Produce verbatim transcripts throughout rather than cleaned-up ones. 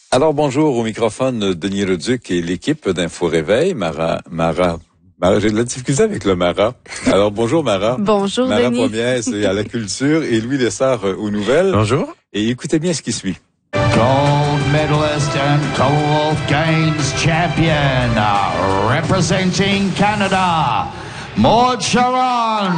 Alors bonjour au microphone Denis Leduc et l'équipe d'Info Réveil, Mara, Mara, Mara, j'ai de la difficulté avec le Mara. Alors bonjour Mara. Bonjour Mara Denis. Pomiès à la culture et Louis Lessard aux nouvelles. Bonjour. Et écoutez bien ce qui suit. Gold medalist and Commonwealth Games champion, representing Canada, Maud Sharon.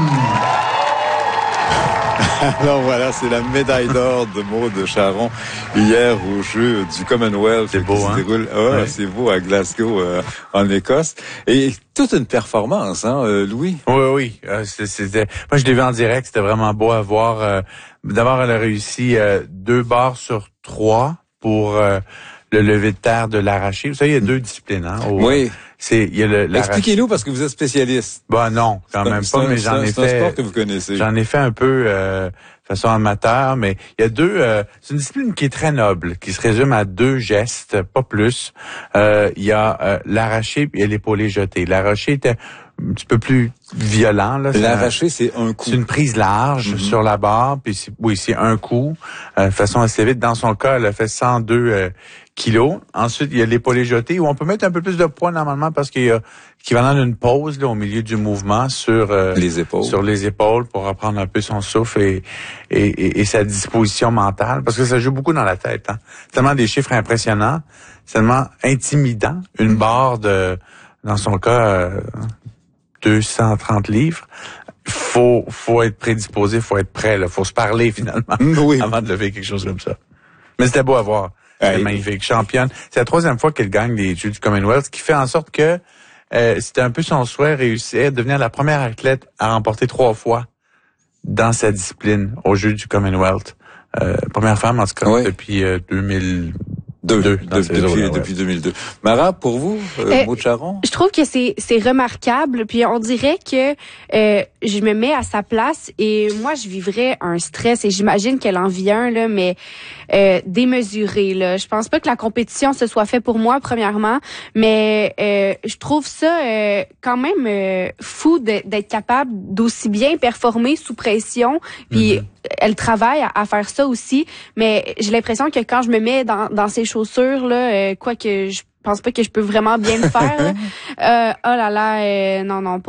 Alors voilà, c'est la médaille d'or de Maud Charon hier aux Jeux du Commonwealth. C'est beau, hein? Déroule, oh, ouais. C'est beau à Glasgow, euh, en Écosse. Et toute une performance, hein, euh, Louis? Oui, oui. Euh, c'était, moi, je l'ai vu en direct. C'était vraiment beau à voir. Euh, d'abord, elle a réussi euh, deux barres sur trois pour euh, le lever de terre de l'arraché. Vous savez, il y a deux disciplines, hein? Au, Oui. C'est, il y a le, Expliquez-nous parce que vous êtes spécialiste. Bah non, quand même pas, mais j'en ai fait. C'est un sport que vous connaissez. J'en ai fait un peu euh, de façon amateur, mais il y a deux. Euh, c'est une discipline qui est très noble, qui se résume à deux gestes, pas plus. Euh, il y a euh, l'arraché et l'épaulé jeté. L'arraché était un petit peu plus violent. Là. L'arraché, c'est un coup. C'est une prise large mm-hmm. sur la barre, puis c'est, oui, c'est un coup, euh, de façon assez vite. Dans son cas, elle a fait cent deux euh, kilos. Ensuite, il y a l'épaulé jeté, où on peut mettre un peu plus de poids normalement parce qu'il y a l'équivalent d'une pause là, au milieu du mouvement sur euh, les épaules, sur les épaules pour reprendre un peu son souffle et, et, et, et sa disposition mentale, parce que ça joue beaucoup dans la tête. Hein. Tellement des chiffres impressionnants, tellement intimidant. Une barre de, dans son cas, euh, deux cent trente livres. Faut, faut être prédisposé, faut être prêt. Là, faut se parler finalement oui. avant de lever quelque chose comme ça. Mais c'était beau à voir. C'est ouais, magnifique. Championne. C'est la troisième fois qu'elle gagne les Jeux du Commonwealth, ce qui fait en sorte que euh, c'était un peu son souhait réussir à devenir la première athlète à remporter trois fois dans sa discipline aux Jeux du Commonwealth. Euh, première femme, en tout cas, oui. depuis euh, deux mille deux. Deux, de, depuis, là, depuis ouais. deux mille deux. Mara, pour vous, euh, euh, Maud Charon? Je trouve que c'est c'est remarquable, puis on dirait que euh, je me mets à sa place et moi je vivrais un stress et j'imagine qu'elle en vit un là, mais euh, démesuré là. Je pense pas que la compétition se soit fait pour moi premièrement, mais euh, je trouve ça euh, quand même euh, fou de, d'être capable d'aussi bien performer sous pression, puis mm-hmm. elle travaille à, à faire ça aussi, mais j'ai l'impression que quand je me mets dans dans ces chaussures là, euh, quoi que je pense pas que je peux vraiment bien le faire. euh, oh là là, euh, non non.